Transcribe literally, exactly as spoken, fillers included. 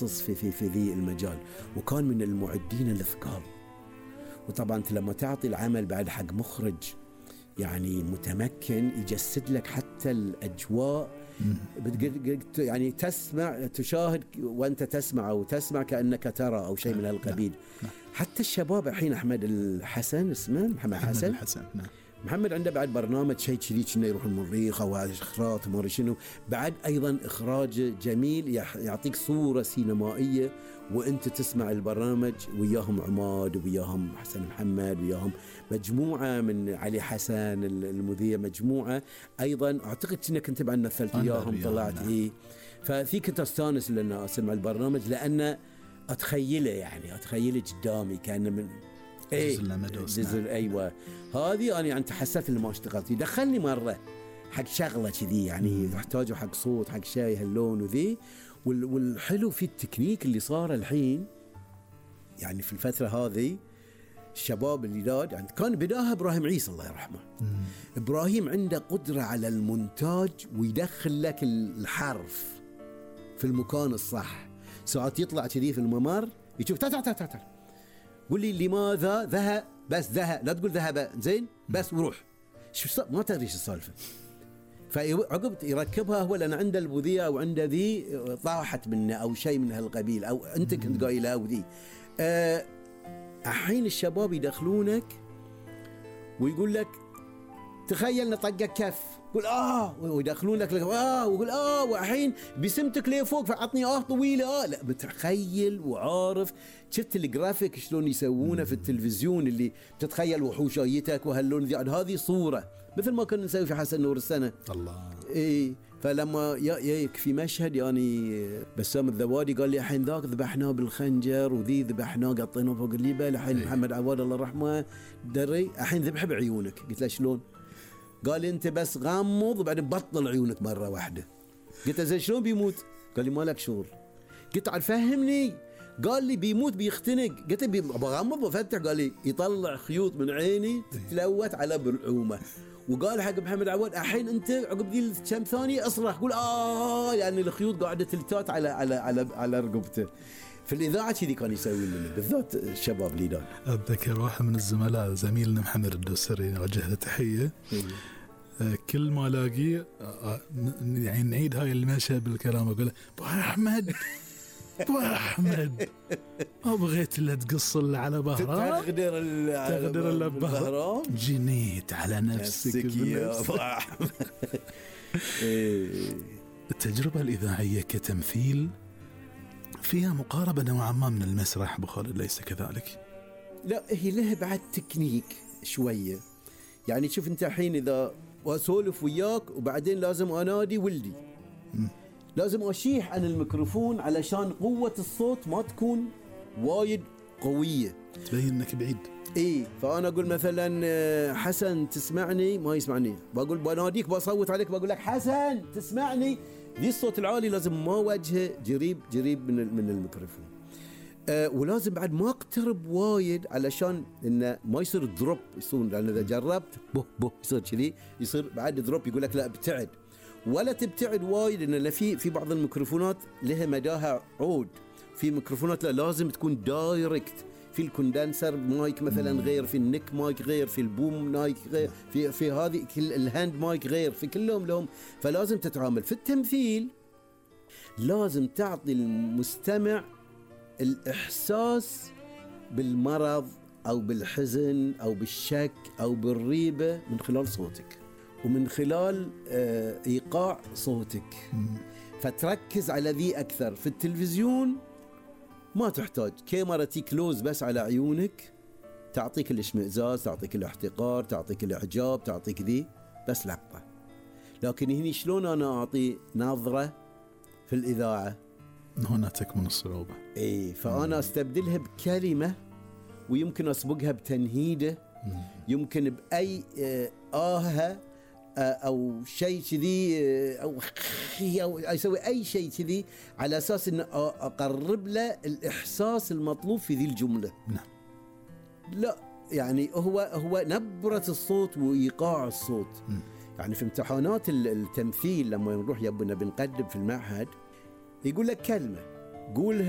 متخصص في في في ذي المجال، وكان من المعدين الأثقال. وطبعا أنت لما تعطي العمل بعد حق مخرج يعني متمكن يجسد لك حتى الأجواء، يعني تسمع تشاهد وأنت تسمع أو تسمع كأنك ترى أو شيء من هالقبيل. حتى الشباب الحين أحمد الحسن اسمه محمد حسن, الحسن. نعم. محمد عنده بعد برنامج شيء كذي كنا يروح المريخ أو إخراج ما شنو، بعد أيضا إخراج جميل يعطيك صورة سينمائية وأنت تسمع البرنامج، وياهم عماد وياهم حسن محمد وياهم مجموعة من علي حسن المذيع، مجموعة أيضا أعتقد أنك كنت بعد مثلت وياهم طلعت. نعم. إيه ففي كنت أستانس لأن أسمع البرنامج لأن أتخيله يعني أتخيله قدامي كأنه من ايه جزء. ايوه هذه انا يعني حسيت اللي ما اشتغلت دخلني مره حق شغله كذي يعني تحتاجه حق صوت حق شاي هاللون وذي. والحلو في التكنيك اللي صار الحين يعني في الفتره هذه الشباب اللي داد يعني كان بداها ابراهيم عيسى الله يرحمه. مم. ابراهيم عنده قدره على المونتاج ويدخل لك الحرف في المكان الصح. ساعات يطلع كذي في الممر يشوف تا تا تا تا, تا. قول لي لماذا ذهب بس ذهب لا تقول ذهب زين بس وروح شو ما تدري ايش السالفه. فعقب يركبها هو لان عنده البذية وعنده ذي طاحت منه او شيء من هالقبيل او انت كنت قايلها وذي. أه الحين الشباب يدخلونك ويقول لك تخيل نطقك كف قول اه ويدخلون لك اه ويقول اه والحين بسمتك ليه فوق فعطني اه طويله اه لا بتخيل وعارف. شفت الجرافيك شلون يسوونه في التلفزيون اللي بتتخيل وحوشايتك وهاللون ذي هذه صوره مثل ما كنا نسوي في حسن نور السنه الله. اي فلما ياك في مشهد يعني بسام الذوادي قال لي الحين ذاك ذبحناه بالخنجر وذي ذبحناه قطيناه فوق الليبه الحين محمد عواد الله يرحمه دري الحين ذبحه بعيونك. قلت له شلون؟ قال انت بس غمض وبعدين بطل عيونك مره واحده. قلت له زين شلون بيموت؟ قال لي مالك شغل. قلت عاد فهمني. قال لي بيموت بيختنق. قلت له بغمض وفتح. قال لي يطلع خيوط من عيني تتلوث على بلعومه. وقال حق محمد عواد الحين انت عقب ذي كم ثانيه اصرخ قول اه يعني الخيوط قاعده تلتات على على على على رقبته. في الإذاعة كذي كان يسوي لنا بالذات الشباب ليدان. أتذكر واحد من الزملاء زميلنا محمد الدوسري وجه تحية كل ما لاقيه يعني نعيد هاي المشهد بالكلام أقول له أبو أحمد أبو أحمد ما بغيت إلا تقص اللي على بهرام تغدر تغدر اللي بهرام جنيت على نفسك يا أبو أحمد. التجربة الإذاعية كتمثيل فيها مقاربة نوعا ما من المسرح أبو خالد ليس كذلك؟ لا هي له بعد تكنيك شوية يعني شوف أنت الحين إذا وأسولف وياك وبعدين لازم أنادي ولدي م. لازم أشيح عن الميكروفون علشان قوة الصوت ما تكون وايد قوية تبين أنك بعيد. إيه فأنا أقول مثلا حسن تسمعني ما يسمعني بقول بناديك بصوت عليك بقول لك حسن تسمعني ذي الصوت العالي لازم ما وجهه قريب قريب من من الميكروفون. أه ولازم بعد ما اقترب وايد علشان انه ما يصير دروب يصير لان اذا جربت بو بو يصير كذي يصير بعد دروب يقول لك لا ابتعد ولا تبتعد وايد لان في في بعض الميكروفونات لها مداها عود في ميكروفونات لا لازم تكون دايركت في الكوندنسر مايك مثلا غير في النك مايك غير في البوم مايك غير في في هذه كل الهاند مايك غير في كلهم لهم فلازم تتعامل في التمثيل لازم تعطي المستمع الإحساس بالمرض أو بالحزن أو بالشك أو بالريبة من خلال صوتك ومن خلال آه إيقاع صوتك فتركز على ذي أكثر. في التلفزيون ما تحتاج كاميرا تيكلوز بس على عيونك تعطيك الاشمئزاز تعطيك الاحتقار تعطيك الإعجاب تعطيك ذي بس لقطة. لكن هني شلون أنا أعطي نظرة في الإذاعة هنا تكمن الصعوبة. إيه فأنا أستبدلها بكلمة ويمكن أسبقها بتنهيدة يمكن بأي آه أو شيء كذي أو أو أسوي أي شيء كذي على أساس إن أقرب له الإحساس المطلوب في ذي الجملة. نعم. لا يعني هو هو نبرة الصوت وإيقاع الصوت. م. يعني في امتحانات التمثيل لما نروح يبنا بنقدم في المعهد يقول لك كلمة قولها